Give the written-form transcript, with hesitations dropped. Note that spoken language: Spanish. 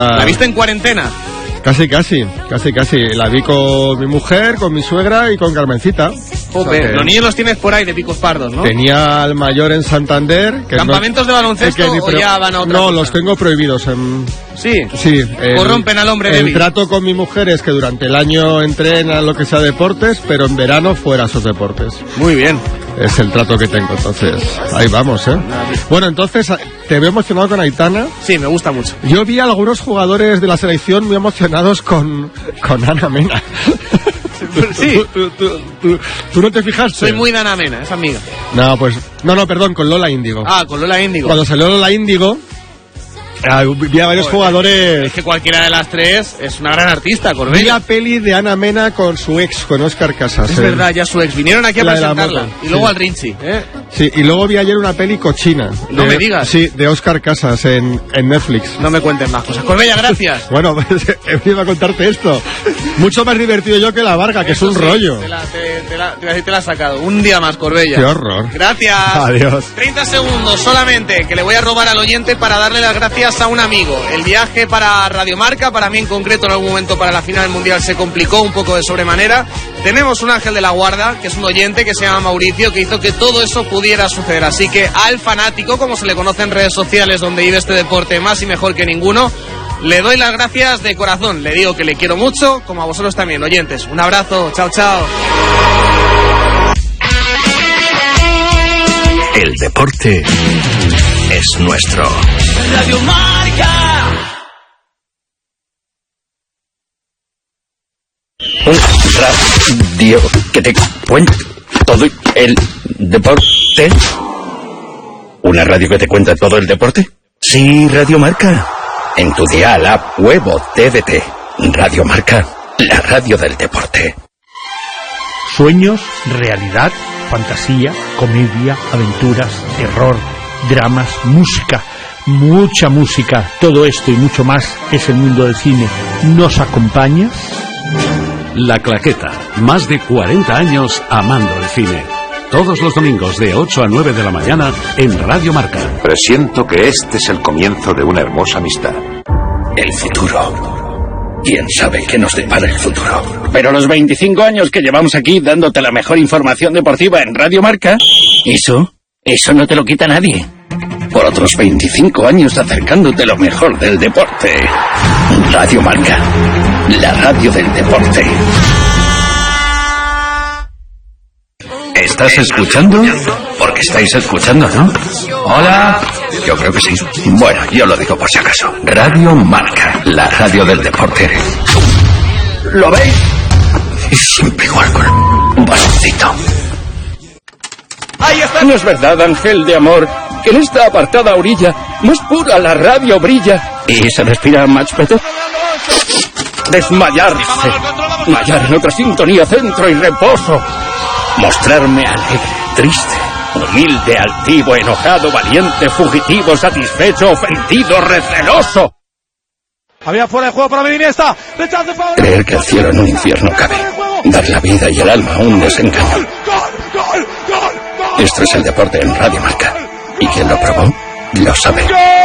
¿La viste en cuarentena? Casi. La vi con mi mujer, con mi suegra y con Carmencita. Joder, los niños los tienes por ahí de picos pardos, ¿no? Tenía al mayor en Santander. Que ¿Campamentos de baloncesto o ya van a otra cosa? Los tengo prohibidos. Sí. Corrompen al hombre débil. débil. El trato con mi mujer es que durante el año entrena lo que sea deportes, pero en verano fuera esos deportes. Muy bien. Es el trato que tengo, entonces ahí vamos, ¿eh? Bueno, entonces, ¿te veo emocionado con Aitana? Sí, me gusta mucho. Yo vi a algunos jugadores de la selección muy emocionados con Ana Mena. Sí. ¿Tú no te fijaste? Soy muy de Ana Mena, es amiga. No, perdón, con Lola Índigo. Ah, con Lola Índigo. Cuando salió Lola Índigo, vi a varios jugadores. Es que cualquiera de las tres es una gran artista, Corbella. Vi la peli de Ana Mena con su ex, con Óscar Casas. Es verdad, ya su ex. Vinieron aquí a presentarla. Y luego al Rinchi. Sí, y luego vi ayer una peli cochina. No me digas. Sí, de Óscar Casas en Netflix. No me cuentes más cosas. Corbella, gracias. Bueno, he venido a contarte esto. Mucho más divertido yo que la Varga, que eso es un rollo. Te la has sacado. Un día más, Corbella. Qué horror. Gracias. Adiós. 30 segundos solamente, que le voy a robar al oyente para darle las gracias a un amigo. El viaje para Radio Marca, para mí en concreto, en algún momento para la final del Mundial se complicó un poco de sobremanera. Tenemos un ángel de la guarda, que es un oyente que se llama Mauricio, que hizo que todo eso pudiera suceder. Así que al fanático, como se le conoce en redes sociales, donde vive este deporte más y mejor que ninguno, le doy las gracias de corazón. Le digo que le quiero mucho, como a vosotros también, oyentes. Un abrazo, chao, chao. El deporte es nuestro. Radio Marca. Un radio que te cuenta todo el deporte. ¿Una radio que te cuenta todo el deporte? Sí, Radio Marca. En tu dial, app, web o TDT. Radio Marca, la radio del deporte. Sueños, realidad, fantasía, comedia, aventuras, terror, dramas, música, mucha música. Todo esto y mucho más es el mundo del cine. ¿Nos acompañas? La Claqueta, más de 40 años amando el cine. Todos los domingos de 8 a 9 de la mañana en Radio Marca. Presiento que este es el comienzo de una hermosa amistad. El futuro. ¿Quién sabe qué nos depara el futuro? Pero los 25 años que llevamos aquí dándote la mejor información deportiva en Radio Marca, eso no te lo quita nadie. Por otros 25 años acercándote lo mejor del deporte. Radio Marca, la radio del deporte. ¿Estás escuchando? Porque estáis escuchando, ¿no? Hola. Yo creo que sí. Bueno, yo lo digo por si acaso. Radio Marca, la radio del deporte. ¿Lo veis? Y siempre igual con un baloncito. No es verdad, ángel de amor, que en esta apartada orilla más pura la radio brilla y se respira más peto. Desmayarse. Mallar en otra sintonía, centro y reposo. Mostrarme alegre, triste, humilde, altivo, enojado, valiente, fugitivo, satisfecho, ofendido, receloso. Había fuera de juego para Iniesta. Creer que el cielo en un infierno cabe. Dar la vida y el alma a un desengaño. Esto es el deporte en Radio Marca. Y quien lo probó, lo sabe.